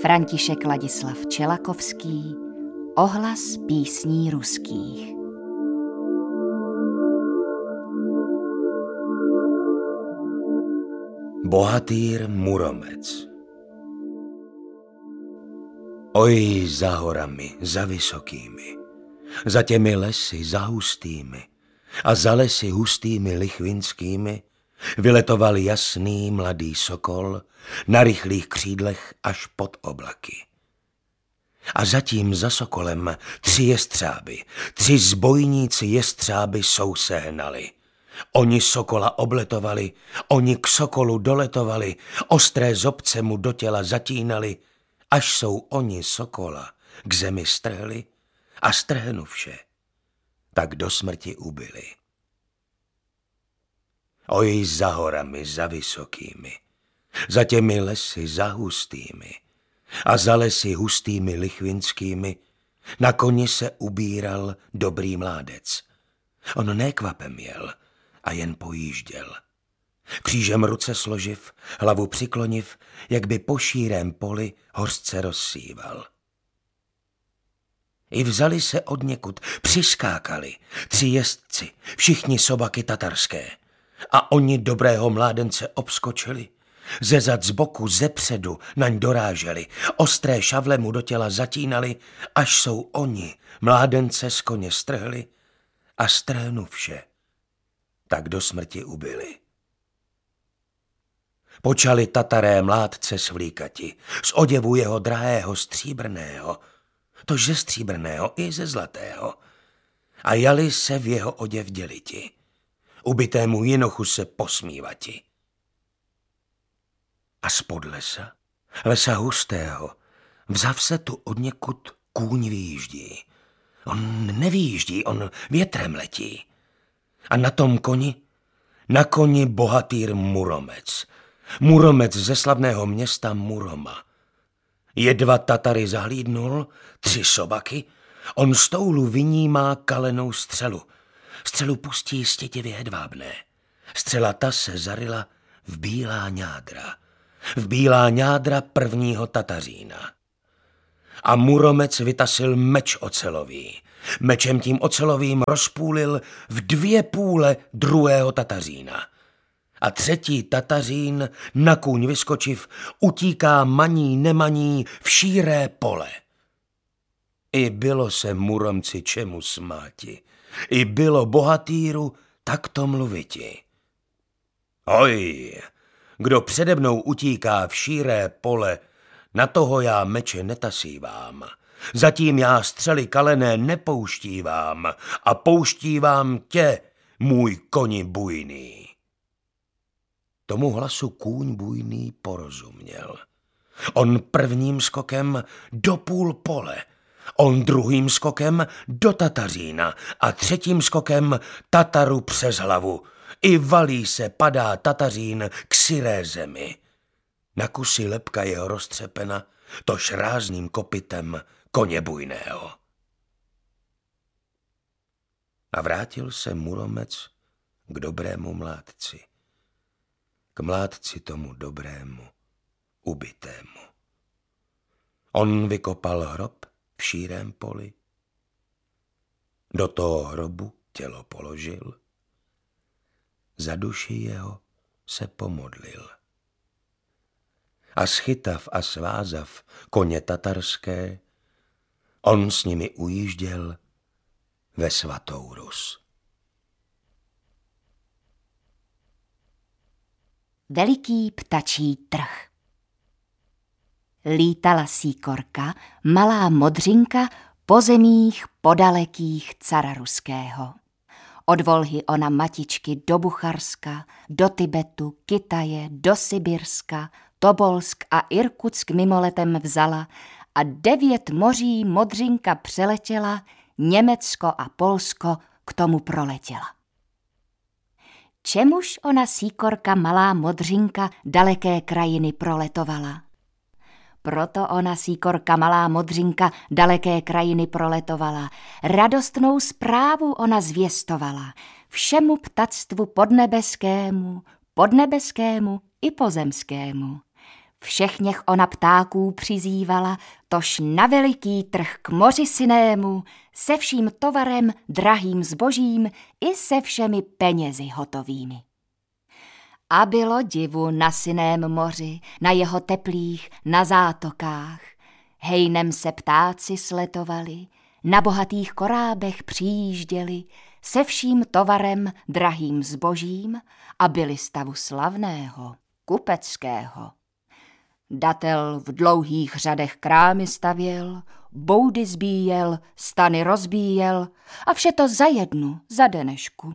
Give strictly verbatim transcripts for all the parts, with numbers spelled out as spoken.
František Ladislav Čelakovský, Ohlas písní ruských. Bohatýr Muromec. Oj, za horami, za vysokými, za těmi lesy, za hustými a za lesy hustými lichvinskými vyletoval jasný mladý sokol na rychlých křídlech až pod oblaky. A zatím za sokolem tři jestřáby, tři zbojníci jestřáby sousehnali. Oni sokola obletovali, oni k sokolu doletovali, ostré zobce mu do těla zatínali, až jsou oni sokola k zemi strhli a strhnuvše, tak do smrti ubili. Oj, za horami, za vysokými, za těmi lesy, za hustými a za lesy hustými lichvinskými na koni se ubíral dobrý mládec. On nekvapem jel a jen pojížděl. Křížem ruce složiv, hlavu přikloniv, jak by po šírém poli hořce rozsíval. I vzali se odněkud, přiskákali, tři jezdci, všichni sobaky tatarské. A oni dobrého mládence obskočili, ze zad z boku, ze předu naň doráželi, ostré šavle mu do těla zatínali, až jsou oni mládence z koně strhli a strhnuvše, tak do smrti ubili. Počali tataré mládce svlíkati z oděvu jeho drahého stříbrného, tož ze stříbrného i ze zlatého, a jali se v jeho oděv děliti, ubitému jinochu se posmívati. A spod lesa, lesa hustého, vzav se tu odněkud kůň vyjíždí. On nevyjíždí, on větrem letí. A na tom koni, na koni bohatýr Muromec. Muromec ze slavného města Muroma. Jedva Tatary zahlídnul, tři sobaky, on z toulu vynímá kalenou střelu. Střelu pustí stětivě hedvábné. Střela ta se zaryla v bílá ňádra. V bílá ňádra prvního Tatařína. A Muromec vytasil meč ocelový. Mečem tím ocelovým rozpůlil v dvě půle druhého Tatařína. A třetí Tatařín, na kůň vyskočiv, utíká maní nemaní v šíré pole. I bylo se Muromci čemu smáti. I bylo bohatýru takto mluviti. Oj, kdo přede mnou utíká v šíré pole, na toho já meče netasívám. Zatím já střely kalené nepouštívám a pouštívám tě, můj koni bujný. Tomu hlasu kůň bujný porozuměl. On prvním skokem do půl pole, on druhým skokem do Tatařína a třetím skokem Tataru přes hlavu. I valí se, padá Tatařín k syré zemi. Na kusy lebka jeho roztřepena, tož rázným kopitem koně bujného. A vrátil se Muromec k dobrému mládci. K mládci tomu dobrému, ubitému. On vykopal hrob v šírém poli. Do toho hrobu tělo položil. Za duši jeho se pomodlil. A schytav a svázav koně tatarské, on s nimi ujížděl ve svatou Rus. Veliký ptačí trh. Lítala síkorka, malá modřinka, po zemích podalekých cara ruského. Od Volhy ona matičky do Bucharska, do Tibetu, Kitaje, do Sibirska, Tobolsk a Irkutsk mimoletem vzala a devět moří modřinka přeletěla, Německo a Polsko k tomu proletěla. Čemuž ona síkorka malá modřinka daleké krajiny proletovala? Proto ona síkorka malá modřinka daleké krajiny proletovala. Radostnou zprávu ona zvěstovala všemu ptactvu podnebeskému, podnebeskému i pozemskému. Všechněch ona ptáků přizývala, tož na veliký trh k moři synému, se vším tovarem, drahým zbožím i se všemi penězi hotovými. A bylo divu na syném moři, na jeho teplých, na zátokách. Hejnem se ptáci sletovali, na bohatých korábech přijížděli, se vším tovarem, drahým zbožím a byli stavu slavného, kupeckého. Datel v dlouhých řadech krámy stavěl, boudy zbíjel, stany rozbíjel a vše to za jednu, za denešku.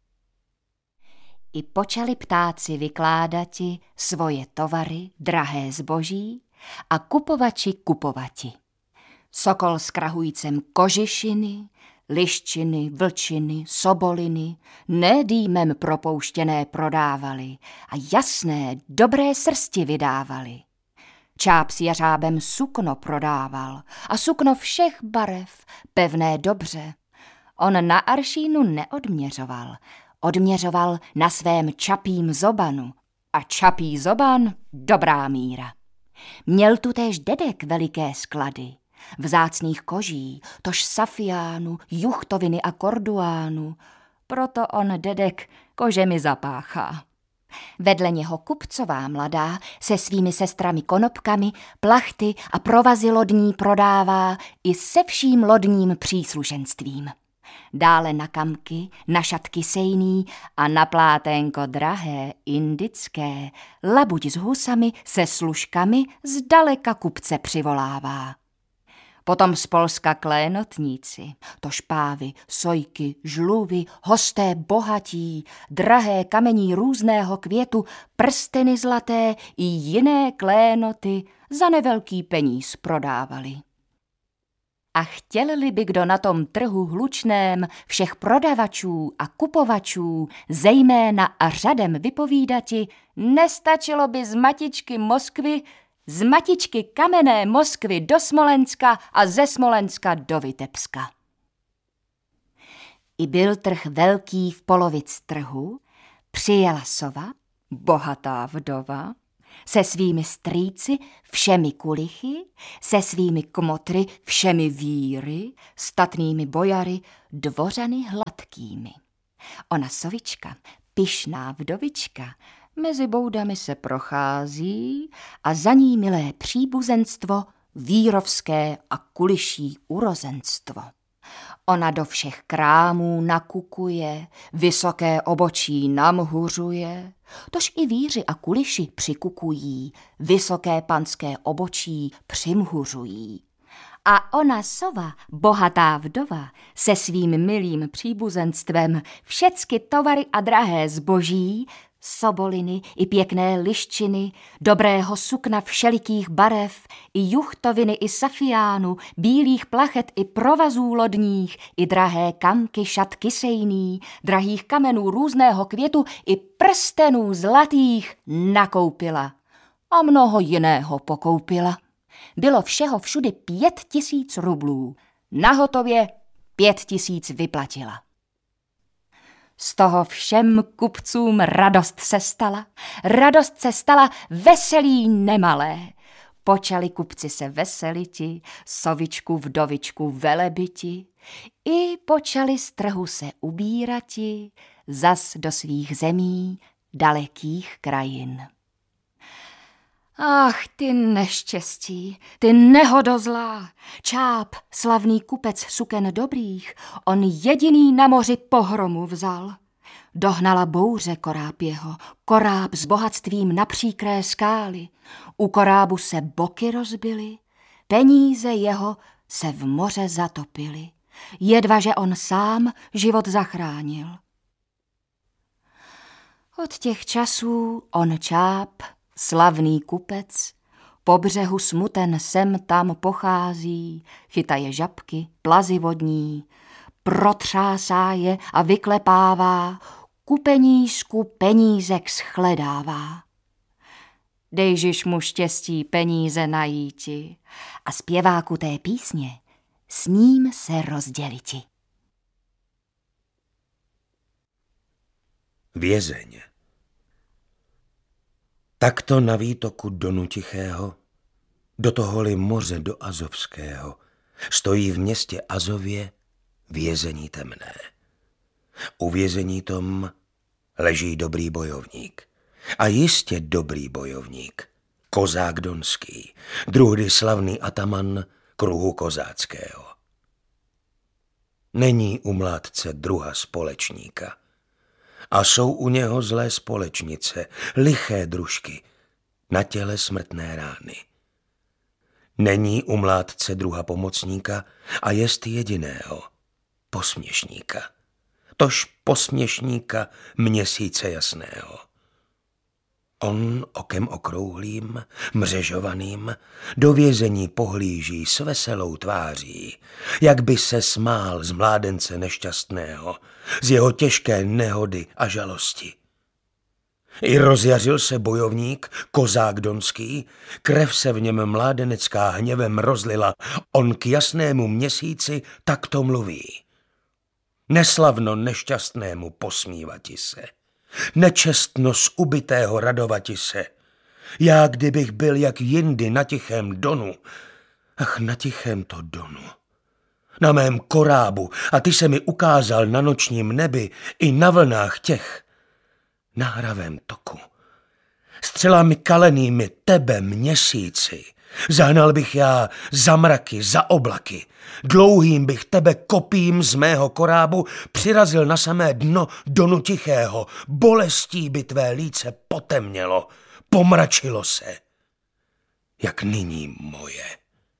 I počali ptáci vykládati svoje tovary, drahé zboží a kupovači kupovati. Sokol s krahujcem kožišiny, liščiny, vlčiny, soboliny, ne dýmem propouštěné prodávali a jasné, dobré srsti vydávali. Čáp s jařábem sukno prodával a sukno všech barev, pevné dobře. On na aršínu neodměřoval, odměřoval na svém čapím zobanu a čapí zoban dobrá míra. Měl tu též dedek veliké sklady, vzácných koží, tož safiánu, juchtoviny a korduánu, proto on dedek kožemi zapáchá. Vedle něho kupcová mladá se svými sestrami konopkami, plachty a provazy lodní prodává i se vším lodním příslušenstvím. Dále na kamky, na šatky sejný a na pláténko drahé, indické, labuť s husami se služkami zdaleka kupce přivolává. Potom z Polska klénotníci, tož pávy, sojky, žluvy, hosté bohatí, drahé kamení různého květu, prsteny zlaté i jiné klénoty za nevelký peníz prodávali. A chtěl-li by kdo na tom trhu hlučném všech prodavačů a kupovačů zejména a řadem vypovídati, nestačilo by z matičky Moskvy, z matičky kamenné Moskvy do Smolenska a ze Smolenska do Vitebska. I byl trh velký v polovic trhu, přijela sova, bohatá vdova, se svými strýci všemi kulichy, se svými kmotry všemi víry, statnými bojary, dvořany hladkými. Ona sovička, pyšná vdovička, mezi boudami se prochází a za ní milé příbuzenstvo, vírovské a kuliší urozenstvo. Ona do všech krámů nakukuje, vysoké obočí namhuřuje, tož i víři a kuliši přikukují, vysoké panské obočí přimhuřují. A ona sova, bohatá vdova, se svým milým příbuzenstvem všecky tovary a drahé zboží, soboliny i pěkné liščiny, dobrého sukna všelikých barev, i juchtoviny i safiánu, bílých plachet i provazů lodních, i drahé kamky, šatky sejný, drahých kamenů různého květu i prstenů zlatých nakoupila a mnoho jiného pokoupila. Bylo všeho všudy pět tisíc rublů, nahotově pět tisíc vyplatila. Z toho všem kupcům radost se stala, radost se stala veselí nemalé. Počali kupci se veseliti, sovičku vdovičku velebiti, i počali z trhu se ubírati, zas do svých zemí, dalekých krajin. Ach, ty neštěstí, ty nehodozlá, Čáp, slavný kupec suken dobrých, on jediný na moři pohromu vzal. Dohnala bouře koráb jeho, koráb s bohatstvím na příkré skály, u korábu se boky rozbily, peníze jeho se v moře zatopily, jedva že on sám život zachránil. Od těch časů on Čáp, slavný kupec, po břehu smuten sem tam pochází, chytaje žabky, plazy vodní, protřásá je a vyklepává, ku penízku penízek shledává. Dejžiš mu štěstí peníze najíti a zpěváku té písně s ním se rozděliti. Vězeň. Takto na výtoku Donu Tichého, do toholi moře do Azovského, stojí v městě Azově vězení temné. U vězení tom leží dobrý bojovník. A jistě dobrý bojovník, kozák donský, druhdy slavný ataman kruhu kozáckého. Není u mládce druha společníka. A jsou u něho zlé společnice, liché družky, na těle smrtné rány. Není u mládce druha pomocníka a jest jediného, posměšníka. Tož posměšníka měsíce jasného. On okem okrouhlým, mřežovaným, do vězení pohlíží s veselou tváří, jak by se smál z mládence nešťastného, z jeho těžké nehody a žalosti. I rozjařil se bojovník, kozák donský, krev se v něm mládenecká hněvem rozlila, on k jasnému měsíci takto mluví. Neslavno nešťastnému posmívati se, nečestno z ubitého radovati se. Já kdybych byl jak jindy na tichém Donu, ach na tichém to Donu, na mém korábu, a ty se mi ukázal na nočním nebi i na vlnách těch, na hravém toku. Střelami kalenými tebe měsíci, zahnal bych já za mraky, za oblaky, dlouhým bych tebe kopím z mého korábu přirazil na samé dno Donu Tichého, bolestí by tvé líce potemnělo, pomračilo se, jak nyní moje.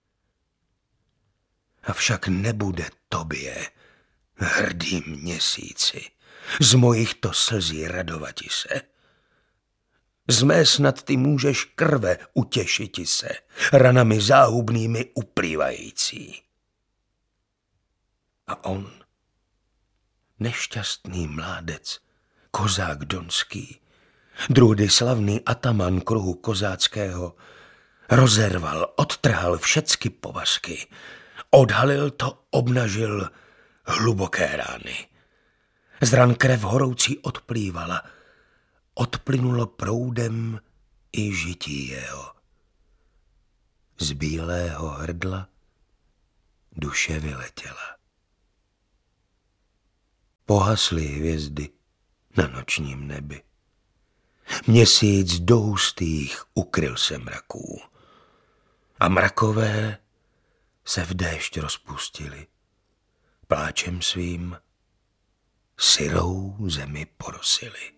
Avšak nebude tobě, hrdý měsíci, z mojich to slzí radovati se. Z mé snad ty můžeš krve utěšiti se, ranami záhubnými uplývající. A on, nešťastný mládec, kozák donský, druhdy slavný ataman kruhu kozáckého, rozerval, odtrhal všecky povazky, odhalil to, obnažil hluboké rány. Z ran krev horoucí odplývala, odplynulo proudem i žití jeho. Z bílého hrdla duše vyletěla. Pohasly hvězdy na nočním nebi. Měsíc do hustých ukryl se mraků a mrakové se v déšť rozpustili. Pláčem svým syrou zemi porosili.